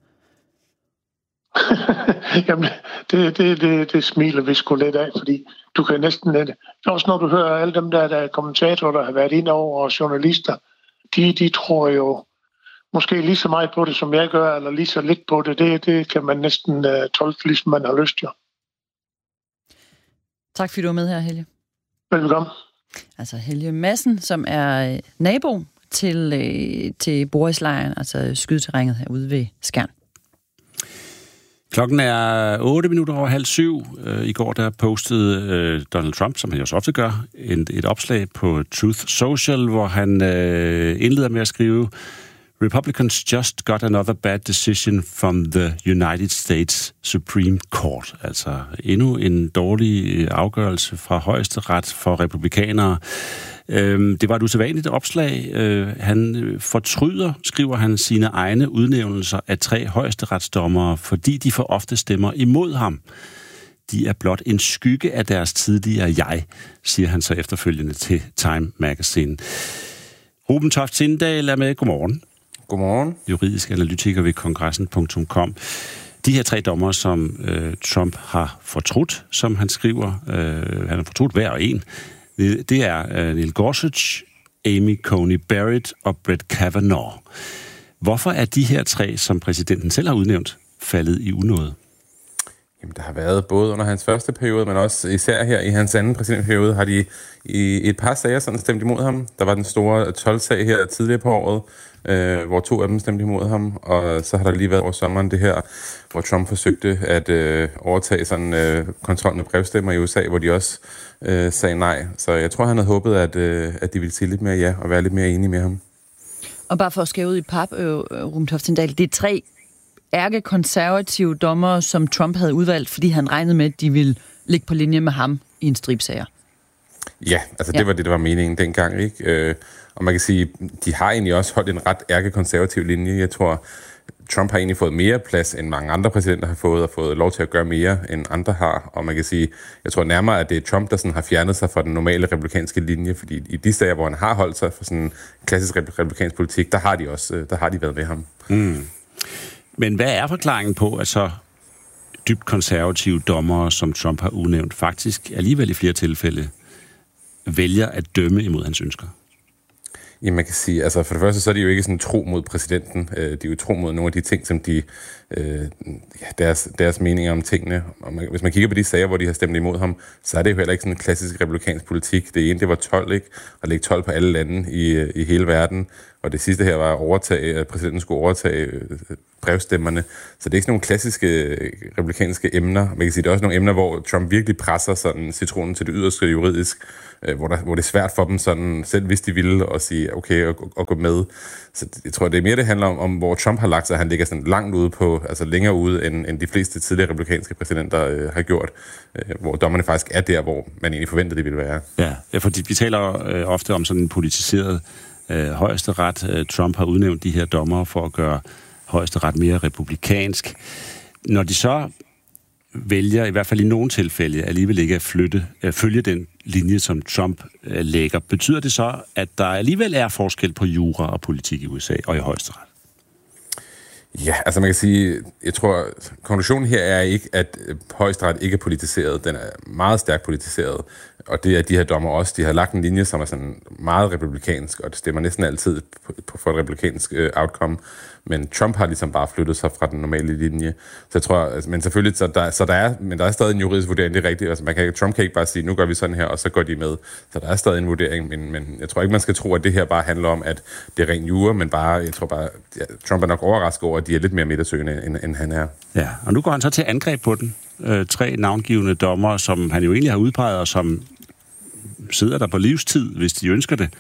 Jamen, det smiler vi sgu lidt af, fordi du kan næsten... Også når du hører alle dem, der er kommentatorer, der har været inde over, og journalister, de tror jo måske lige så meget på det, som jeg gør, eller lige så lidt på det. Det kan man næsten tolke, ligesom man har lyst til. Tak fordi du var med her, Helge. Velkommen. Altså Helge Madsen, som er nabo til Borislejren, altså skydeterrænet herude ved Skjern. Klokken er 7:08. I går der postede Donald Trump, som han jo så ofte gør, et opslag på Truth Social, hvor han indleder med at skrive: Republicans just got another bad decision from the United States Supreme Court. Altså endnu en dårlig afgørelse fra højesteret for republikanere. Det var et usædvanligt opslag. Han fortryder, skriver han, sine egne udnævnelser af 3 højesteretsdommere, fordi de for ofte stemmer imod ham. De er blot en skygge af deres tidligere jeg, siger han så efterfølgende til Time Magazine. Ruben Toft Sindal er med. Godmorgen. Godmorgen. Juridisk analytiker ved kongressen.com. De her 3 dommere, som Trump har fortrudt, som han skriver, han har fortrudt hver og en, det er Neil Gorsuch, Amy Coney Barrett og Brett Kavanaugh. Hvorfor er de her 3, som præsidenten selv har udnævnt, faldet i unåde? Jamen, der har været både under hans første periode, men også især her i hans anden præsidentperiode, har de i et par sager sådan stemt imod ham. Der var den store 12-sag her tidligere på året, hvor 2 af dem stemte imod ham, og så har der lige været over sommeren det her, hvor Trump forsøgte at overtage sådan kontrollen med brevstemmer i USA, hvor de også sagde nej. Så jeg tror, han havde håbet, at de ville sige lidt mere ja, og være lidt mere enige med ham. Og bare for at skære ud i pap, Ruben-Toft-Tindal, det er 3 ærkekonservative dommere, som Trump havde udvalgt, fordi han regnede med, at de ville ligge på linje med ham i en stribesager. Ja, altså det var det, der var meningen dengang, ikke? Og man kan sige, de har egentlig også holdt en ret ærkekonservativ linje. Jeg tror, Trump har egentlig fået mere plads, end mange andre præsidenter har fået, og fået lov til at gøre mere, end andre har. Og man kan sige, jeg tror nærmere, at det er Trump, der sådan har fjernet sig fra den normale republikanske linje, fordi i de sager, hvor han har holdt sig for sådan en klassisk republikansk politik, der har de været med ham. Mm. Men hvad er forklaringen på, at så dybt konservative dommere, som Trump har udnævnt, faktisk alligevel i flere tilfælde vælger at dømme imod hans ønsker? Ja, man kan sige, altså for det første, så er de jo ikke sådan tro mod præsidenten. De er jo tro mod nogle af de ting, som deres meninger om tingene. Og hvis man kigger på de sager, hvor de har stemt imod ham, så er det jo heller ikke sådan en klassisk republikansk politik. Det ene, det var 12, ikke? At lægge 12 på alle lande i hele verden. Og det sidste her var at præsidenten skulle overtage brevstemmerne. Så det er ikke sådan nogle klassiske republikanske emner. Man kan sige, det er også nogle emner, hvor Trump virkelig presser sådan citronen til det yderste juridisk, hvor det er svært for dem sådan, selv hvis de ville, at sige okay og gå med. Så jeg tror, det er mere, det handler om hvor Trump har lagt sig. Han ligger sådan langt ude på, altså længere ude, end de fleste tidligere republikanske præsidenter har gjort, hvor dommerne faktisk er der, hvor man egentlig forventede, de ville være. Ja, fordi vi taler ofte om sådan en politiseret højesteret. Trump har udnævnt de her dommere for at gøre højesteret mere republikansk. Når de så vælger, i hvert fald i nogle tilfælde, alligevel ikke at følge den linje, som Trump lægger, betyder det så, at der alligevel er forskel på jura og politik i USA og i højesteret? Ja, altså man kan sige, jeg tror, konklusionen her er ikke, at højesteret ikke er politiseret. Den er meget stærkt politiseret, og det er de her dommer også. De har lagt en linje, som er sådan meget republikansk, og det stemmer næsten altid for et republikansk outcome. Men Trump har ligesom bare flyttet sig fra den normale linje. Så jeg tror, altså, men selvfølgelig, der er stadig en juridisk vurdering, det er rigtigt. Altså, Trump kan ikke bare sige, nu gør vi sådan her, og så går de med. Så der er stadig en vurdering, men jeg tror ikke, man skal tro, at det her bare handler om, at det er ren jura, men jeg tror bare, Trump er nok overrasket over, at de er lidt mere midtersøgende, end han er. Ja, og nu går han så til angreb på den. 3 navngivende dommere, som han jo egentlig har udpeget, og som sidder der på livstid, hvis de ønsker det.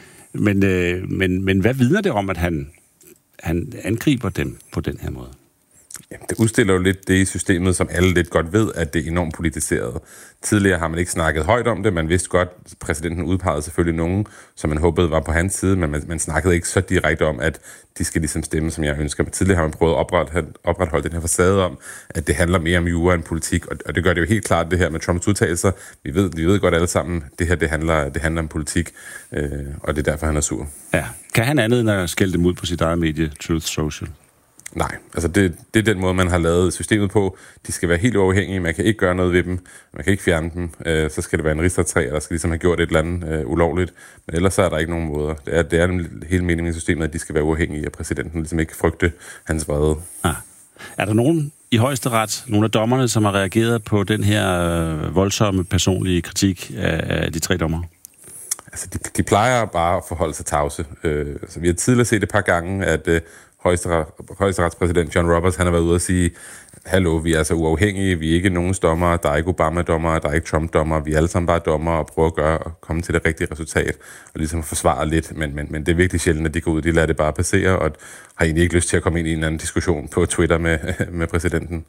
Men hvad vidner det om, at han angriber dem på den her måde? Jamen, det udstiller jo lidt det i systemet, som alle lidt godt ved, at det er enormt politiseret. Tidligere har man ikke snakket højt om det. Man vidste godt, at præsidenten udpegede selvfølgelig nogen, som man håbede var på hans side, men man snakkede ikke så direkte om, at de skal ligesom stemme, som jeg ønsker. Men tidligere har man prøvet at opretholde den her facade om, at det handler mere om jura end politik, og det gør det jo helt klart, det her med Trumps udtalelser. Vi ved godt alle sammen, det her det handler om politik, og det er derfor, han er sur. Ja. Kan han andet end at skælde dem ud på sit eget medie, Truth Social? Nej, altså det er den måde, man har lavet systemet på. De skal være helt uafhængige, man kan ikke gøre noget ved dem, man kan ikke fjerne dem, så skal det være en rigsretssag, der skal ligesom have gjort et eller andet ulovligt, men ellers så er der ikke nogen måder. Det er hele meningen i systemet, at de skal være uafhængige, og præsidenten ligesom ikke frygte hans vrede. Er der nogen i højesteret, nogle af dommerne, som har reageret på den her voldsomme personlige kritik af de 3 dommere? Altså, de plejer bare at forholde sig tavse. Så vi har tidligere set et par gange, at højesteretspræsident John Roberts, han har været ude og sige, hallo, vi er altså uafhængige, vi er ikke nogen dommere, der er ikke Obama-dommere, der er ikke Trump-dommere, vi er alle sammen bare dommere og prøver at komme til det rigtige resultat, og ligesom forsvare lidt, men det er virkelig sjældent, at de går ud, de lader det bare passere, og har egentlig ikke lyst til at komme ind i en anden diskussion på Twitter med præsidenten.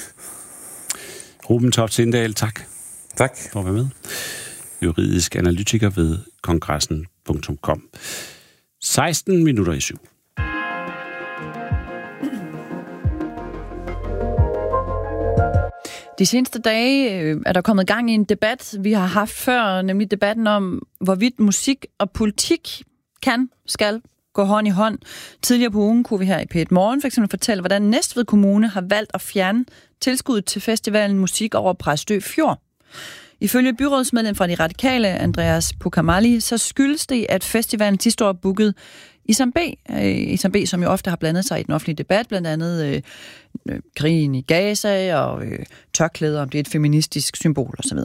Ruben-Toft-Tindal, tak. Tak. For at være med. Juridisk analytiker ved kongressen.com. 6:16. De seneste dage er der kommet gang i en debat, vi har haft før, nemlig debatten om, hvorvidt musik og politik skal gå hånd i hånd. Tidligere på ugen kunne vi her i P1 Morgen for eksempel fortælle, hvordan Næstved Kommune har valgt at fjerne tilskuddet til festivalen Musik over Præstø Fjord. Ifølge byrådsmedlem fra De Radikale, Andreas Pucamali, så skyldes det, at festivalen sidste år bookede Isam B. Isam B., som jo ofte har blandet sig i den offentlige debat, blandt andet krigen i Gaza og tørklæder, om det er et feministisk symbol osv.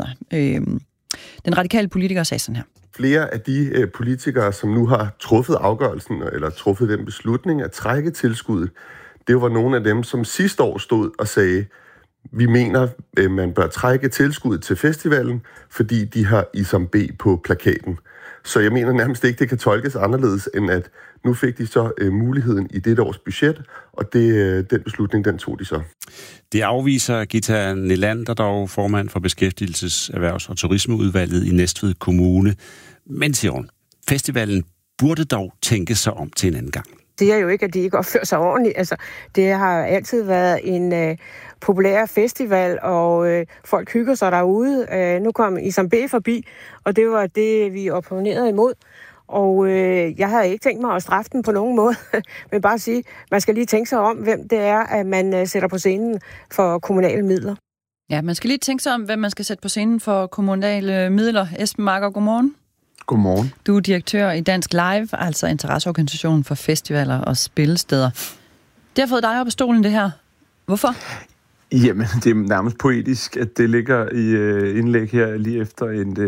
Den radikale politiker sagde sådan her. Flere af de politikere, som nu har truffet afgørelsen, eller truffet den beslutning at trække tilskuddet, det var nogle af dem, som sidste år stod og sagde, vi mener, man bør trække tilskuddet til festivalen, fordi de har Isam B. på plakaten. Så jeg mener nærmest ikke, det kan tolkes anderledes, end at nu fik de så muligheden i dette års budget, og den beslutning, den tog de så. Det afviser Gita Nelander, dog formand for Beskæftigelses-, Erhvervs- og Turismeudvalget i Næstved Kommune. Men siger hun, festivalen burde dog tænke sig om til en anden gang. Det er jo ikke, at de ikke opfører sig ordentligt. Altså, det har altid været en populær festival, og folk hygger sig derude. Nu kom Isam B. forbi, og det var det, vi opponerede imod. Og jeg havde ikke tænkt mig at straffe den på nogen måde, men bare sige, man skal lige tænke sig om, hvem det er, at man sætter på scenen for kommunale midler. Ja, man skal lige tænke sig om, hvem man skal sætte på scenen for kommunale midler. Esben Marker, godmorgen. Godmorgen. Du er direktør i Dansk Live, altså interesseorganisationen for festivaler og spillesteder. Det har fået dig op af stolen, det her. Hvorfor? Jamen, det er nærmest poetisk, at det ligger i indlæg her lige efter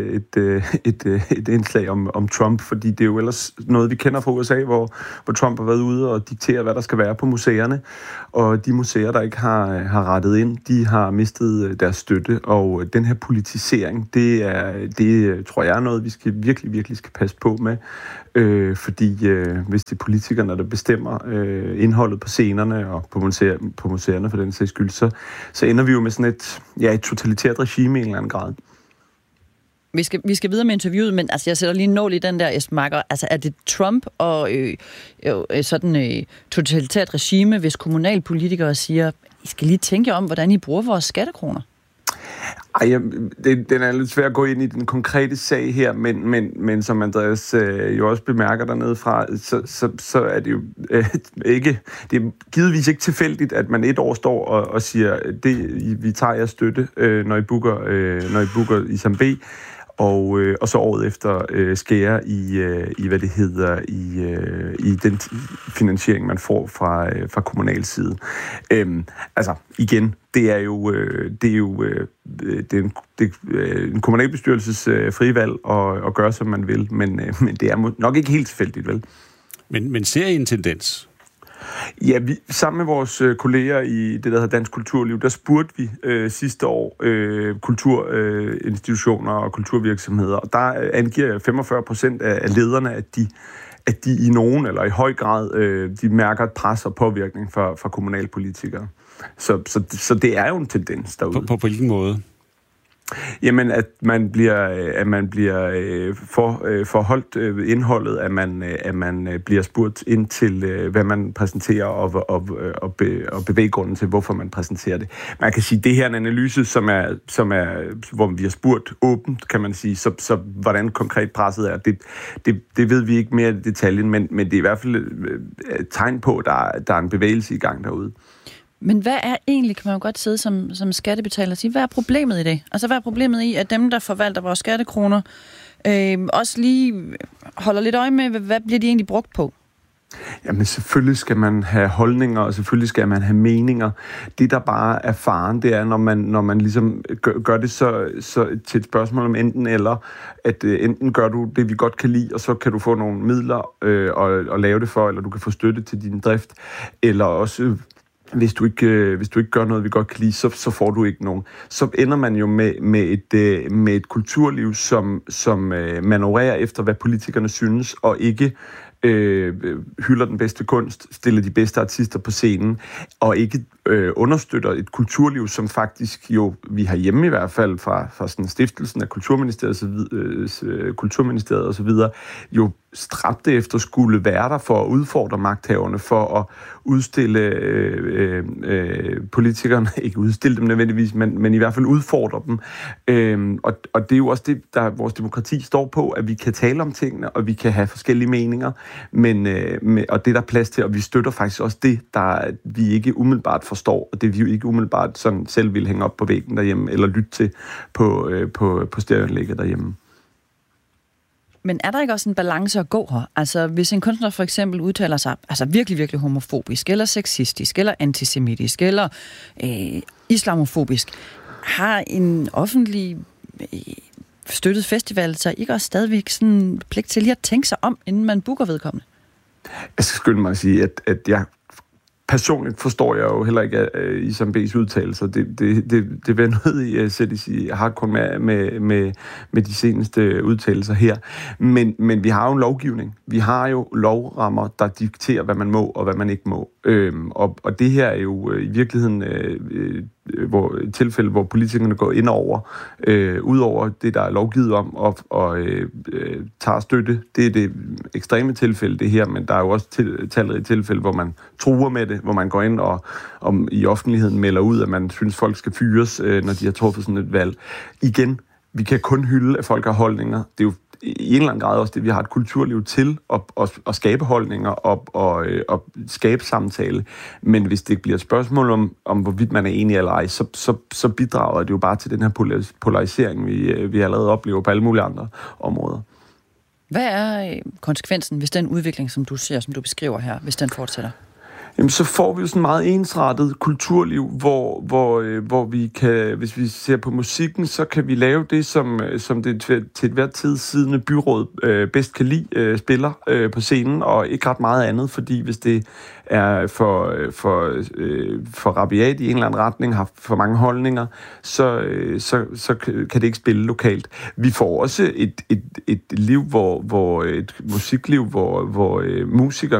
et indslag om Trump, fordi det er jo ellers noget, vi kender fra USA, hvor Trump har været ude og diktere, hvad der skal være på museerne. Og de museer, der ikke har rettet ind, de har mistet deres støtte. Og den her politisering, det tror jeg er noget, vi skal virkelig skal passe på med. Fordi hvis det er politikerne, der bestemmer indholdet på scenerne og på museerne for den sags skyld, så ender vi jo med sådan et totalitært regime i en eller anden grad. Vi skal videre med interviewet, men altså, jeg sætter lige en nål i den der, Esben Marker. Altså, er det Trump og sådan totalitært regime, hvis kommunalpolitikere siger, I skal lige tænke om, hvordan I bruger vores skattekroner? Den er lidt svær at gå ind i den konkrete sag her, men som Andreas jo også bemærker dernede fra, så er det jo ikke, det er givetvis ikke tilfældigt, at man et år står og siger, vi tager jeres støtte, når I booker Isam B. Og så året efter skærer i hvad det hedder, i den finansiering, man får fra kommunal side. Altså, igen, det er en kommunalbestyrelses frie valg at gøre, som man vil, men det er nok ikke helt tilfældigt, vel? Men ser I en tendens? Ja, sammen med vores kolleger i det, der hedder Dansk Kulturliv, der spurgte vi sidste år kulturinstitutioner og kulturvirksomheder, og der angiver 45% af lederne, at de i nogen eller i høj grad de mærker et pres og påvirkning fra kommunalpolitikere. Så det er jo en tendens derude. På hvilken måde? Jamen, at man bliver forholdt indholdet, at man bliver spurgt ind til, hvad man præsenterer, og bevæggrunden til, hvorfor man præsenterer det. Man kan sige, at det her er en analyse, som er, hvor vi har spurgt åbent, kan man sige, så hvordan konkret presset er, det ved vi ikke mere i detaljen, men det er i hvert fald et tegn på, at der er en bevægelse i gang derude. Men hvad er egentlig, kan man jo godt sidde som skattebetaler og sige, hvad er problemet i det? Altså, hvad er problemet i, at dem, der forvalter vores skattekroner, også lige holder lidt øje med, hvad bliver de egentlig brugt på? Jamen, selvfølgelig skal man have holdninger, og selvfølgelig skal man have meninger. Det, der bare er faren, det er, når man ligesom gør det så til et spørgsmål om enten eller, at enten gør du det, vi godt kan lide, og så kan du få nogle midler og lave det for, eller du kan få støtte til din drift, eller også hvis du ikke gør noget, vi godt kan lide, så får du ikke nogen. Så ender man jo med et kulturliv, som manøvrerer efter, hvad politikerne synes, og ikke hylder den bedste kunst, stiller de bedste artister på scenen, og ikke understøtter et kulturliv, som faktisk jo, vi har hjemme i hvert fald fra sådan stiftelsen af Kulturministeriet og så videre, jo stræbte efter skulle være der for at udfordre magthaverne, for at udstille politikerne, ikke udstille dem nødvendigvis, men i hvert fald udfordre dem. Og det er jo også det, der vores demokrati står på, at vi kan tale om tingene, og vi kan have forskellige meninger, og det der er plads til, og vi støtter faktisk også det, der vi ikke umiddelbart forstår, og det vi jo ikke umiddelbart sådan selv vil hænge op på væggen derhjemme, eller lytte til på stereoanlægget derhjemme. Men er der ikke også en balance at gå her? Altså, hvis en kunstner for eksempel udtaler sig virkelig, virkelig homofobisk, eller sexistisk, eller antisemitisk, eller islamofobisk, har en offentlig støttet festival så ikke også stadigvæk sådan pligt til lige at tænke sig om, inden man booker vedkommende? Jeg skal skynde mig at sige, at jeg personligt forstår jeg jo heller ikke Isam B's udtalelser. Det vil jeg nødt i at sætte i hardcore med de seneste udtalelser her. Men vi har jo en lovgivning. Vi har jo lovrammer, der dikterer, hvad man må og hvad man ikke må. Og det her er jo i virkeligheden et tilfælde, hvor politikerne går ind over, ud over det, der er lovgivet om, og tager støtte. Det er det ekstreme tilfælde, det her, men der er jo også talrige tilfælde, hvor man truer med det, hvor man går ind og i offentligheden melder ud, at man synes, folk skal fyres, når de har truffet sådan et valg. Igen, vi kan kun hylde, at folk har holdninger. Det er jo i en eller anden grad også det, vi har et kulturliv til at skabe holdninger og skabe samtale. Men hvis det bliver et spørgsmål om hvorvidt man er enig eller ej, så bidrager det jo bare til den her polarisering, vi allerede oplever på alle mulige andre områder. Hvad er konsekvensen, hvis den udvikling, som du ser, som du beskriver her, hvis den fortsætter? Jamen, så får vi jo sådan meget ensrettet kulturliv, hvor vi kan, hvis vi ser på musikken, så kan vi lave det, som det til hvert tid siddende byråd bedst kan lide, spiller på scenen, og ikke ret meget andet, fordi hvis det er for rabiat i en eller anden retning, har for mange holdninger, så kan det ikke spille lokalt. Vi får også et liv, et musikliv, hvor musikere